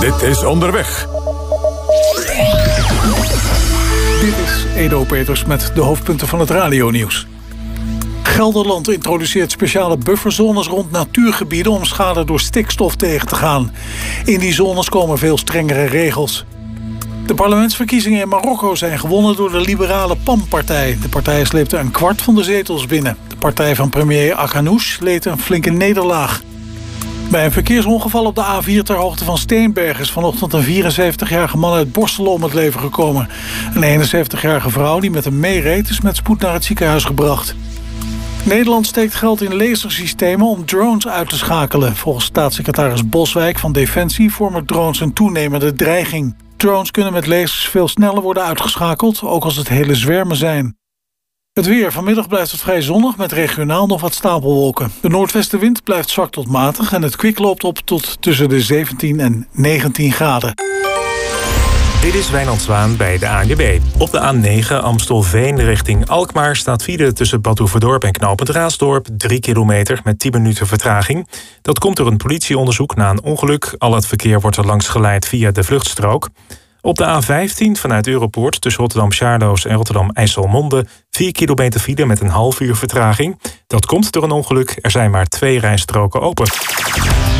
Dit is Onderweg. Dit is Edo Peters met de hoofdpunten van het radionieuws. Gelderland introduceert speciale bufferzones rond natuurgebieden om schade door stikstof tegen te gaan. In die zones komen veel strengere regels. De parlementsverkiezingen in Marokko zijn gewonnen door de liberale PAM-partij. De partij sleepte een kwart van de zetels binnen. De partij van premier Aghanouch leed een flinke nederlaag. Bij een verkeersongeval op de A4 ter hoogte van Steenberg is vanochtend een 74-jarige man uit Borselen om het leven gekomen. Een 71-jarige vrouw die met hem meereed is met spoed naar het ziekenhuis gebracht. Nederland steekt geld in lasersystemen om drones uit te schakelen. Volgens staatssecretaris Boswijk van Defensie vormen drones een toenemende dreiging. Drones kunnen met lasers veel sneller worden uitgeschakeld, ook als het hele zwermen zijn. Het weer. Vanmiddag blijft het vrij zonnig met regionaal nog wat stapelwolken. De noordwestenwind blijft zwak tot matig en het kwik loopt op tot tussen de 17 en 19 graden. Dit is Wijnand Zwaan bij de ANWB. Op de A9 Amstelveen richting Alkmaar staat file tussen Bad Oeverdorp en Knooppunt Raasdorp 3 kilometer met 10 minuten vertraging. Dat komt door een politieonderzoek na een ongeluk. Al het verkeer wordt er langs geleid via de vluchtstrook. Op de A15 vanuit Europoort tussen Rotterdam-Charloes en Rotterdam-IJsselmonde 4 kilometer file met een half uur vertraging. Dat komt door een ongeluk. Er zijn maar 2 rijstroken open.